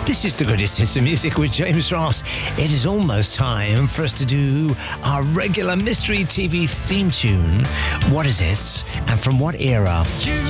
This is the greatest hits of music with James Ross. It is almost time for us to do our regular Mystery TV theme tune. What is it, and from what era?